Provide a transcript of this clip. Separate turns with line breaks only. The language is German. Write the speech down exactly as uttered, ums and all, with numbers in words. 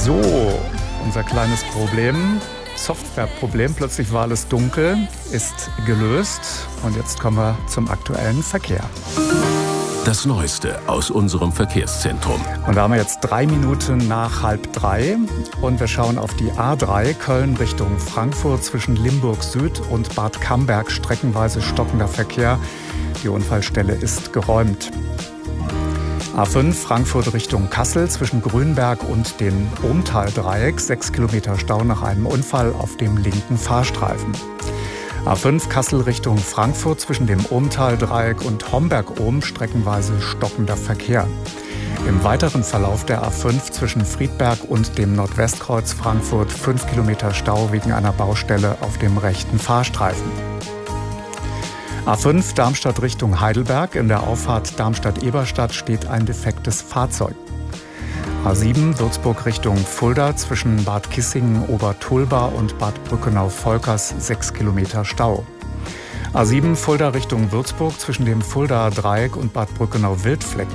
So, unser kleines Problem, Softwareproblem, plötzlich war alles dunkel, ist gelöst. Und jetzt kommen wir zum aktuellen Verkehr.
Das Neueste aus unserem Verkehrszentrum.
Und da haben wir jetzt drei Minuten nach halb drei und wir schauen auf die A drei Köln Richtung Frankfurt zwischen Limburg Süd und Bad Camberg, streckenweise stockender Verkehr. Die Unfallstelle ist geräumt. A fünf Frankfurt Richtung Kassel zwischen Grünberg und dem Ohmtal-Dreieck, sechs Kilometer Stau nach einem Unfall auf dem linken Fahrstreifen. A fünf Kassel Richtung Frankfurt zwischen dem Ohmtal-Dreieck und Homberg-Ohm, streckenweise stockender Verkehr. Im weiteren Verlauf der A fünf zwischen Friedberg und dem Nordwestkreuz Frankfurt fünf Kilometer Stau wegen einer Baustelle auf dem rechten Fahrstreifen. A fünf Darmstadt Richtung Heidelberg. In der Auffahrt Darmstadt-Eberstadt steht ein defektes Fahrzeug. A sieben Würzburg Richtung Fulda zwischen Bad Kissingen, Obertulba und Bad Brückenau-Volkers sechs Kilometer Stau. A sieben Fulda Richtung Würzburg zwischen dem Fuldaer Dreieck und Bad Brückenau-Wildflecken